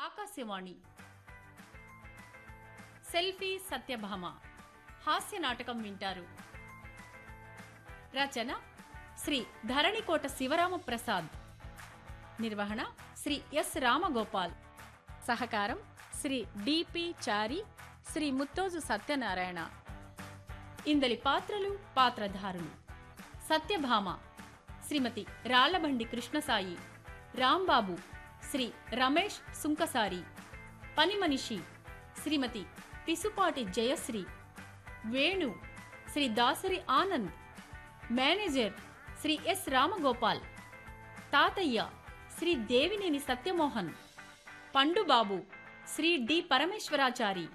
Akashvani selfie Satyabhama హాస్య నాటకం వింటారు. రచన శ్రీ ధరణికోట శివరామప్రసాద్. నిర్వహణ శ్రీ ఎస్ రామగోపాల్. సహకారం శ్రీ డిపి చారి, శ్రీ ముత్తోజు సత్యనారాయణ. ఇందలి పాత్రలు, పాత్రధారులు: సత్యభామ శ్రీమతి రాళ్లబండి కృష్ణసాయి, రాంబాబు శ్రీ రమేష్ సుంకసారి, పనిమనిషి శ్రీమతి పిసుపాటి జయశ్రీ, వేణు శ్రీ దాసరి ఆనంద్, మేనేజర్ శ్రీ ఎస్ రామగోపాల్, తాతయ్య శ్రీ దేవినేని సత్యమోహన్, పండుబాబు శ్రీ డి పరమేశ్వరాచారి.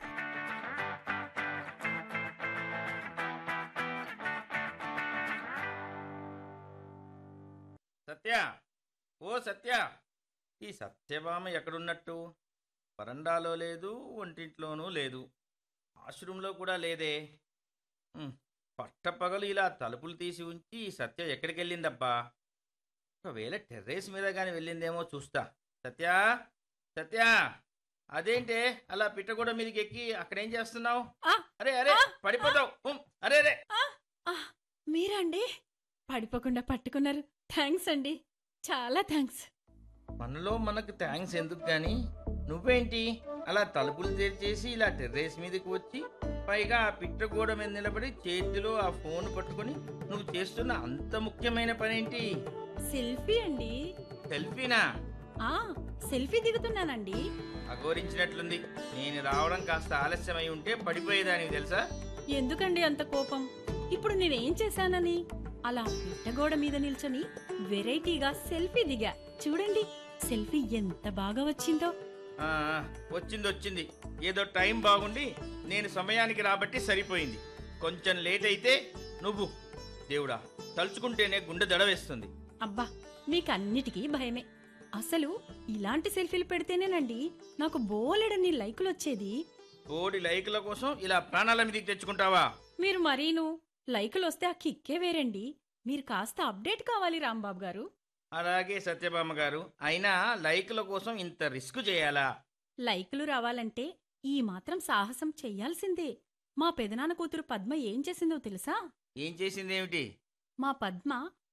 సత్య, ఓ సత్య, ఈ సత్యభామ ఎక్కడున్నట్టు? వరండాలో లేదు, వంటింట్లోనూ లేదు, వాష్రూంలో కూడా లేదే. పట్టపగలు ఇలా తలుపులు తీసి ఉంచి ఈ సత్య ఎక్కడికి వెళ్ళిందబ్బా? ఒకవేళ టెర్రేస్ మీద గాని వెళ్ళిందేమో చూస్తా. సత్య, సత్య, అదేంటే అలా పిట్టగూడ మీదకి ఎక్కి అక్కడేం చేస్తున్నావు? అరే అరే, పడిపోతావు. అరే అరే, మీరండి పడిపోకుండా పట్టుకున్నారు. థ్యాంక్స్ అండి, చాలా థ్యాంక్స్. మనలో మనకు థ్యాంక్స్ ఎందుకు గాని, నువ్వేంటి అలా తలుపులు తెరిచేసి ఇలా టెర్రేస్ మీదకి వచ్చి, పైగా ఆ పిట్టగోడ మీద నిలబడి చేతిలో ఆ ఫోన్ పట్టుకుని నువ్వు చేస్తున్న అంత ముఖ్యమైన పనేంటి? సెల్ఫీ అండి. సెల్ఫీనా? సెల్ఫీ దిగుతున్నానండి. అఘోరించినట్లుంది. నేను రావడం కాస్త ఆలస్యమై ఉంటే పడిపోయేదానికి తెలుసా? ఎందుకండి అంత కోపం? ఇప్పుడు నేనేం చేశానని? అలా పిట్టగోడ మీద నిల్చొని వెరైటీగా సెల్ఫీ దిగా. చూడండి, సెల్ఫీ ఎంత బాగా వచ్చిందో. వచ్చింది వచ్చింది, ఏదో టైం బాగుండి నేను సమయానికి రాబట్టి సరిపోయింది. కొంచెం లేట్ అయితే నువ్వు, దేవుడా, తలుచుకుంటేనే గుండె దడవేస్తుంది. అబ్బా, మీకన్నిటికీ భయమే. అసలు ఇలాంటి సెల్ఫీలు పెడితేనేనండి నాకు బోలెడన్ని లైకులు వచ్చేది. కోడి లైకుల కోసం ఇలా ప్రాణాల మీదకి తెచ్చుకుంటావా? మీరు మరీను లైకులు వస్తే ఆ కిక్కే వేరండి. మీరు కాస్త అప్డేట్ కావాలి రాంబాబు గారు. అలాగే సత్యభామ గారు, అయినా లైకుల కోసం ఇంత రిస్క్ చేయాలా? లైకులు రావాలంటే ఈ మాత్రం సాహసం చెయ్యాల్సిందే. మా పెదనాన్న కూతురు పద్మ ఏం చేసిందో తెలుసా? ఏం చేసిందేమిటి? మా పద్మ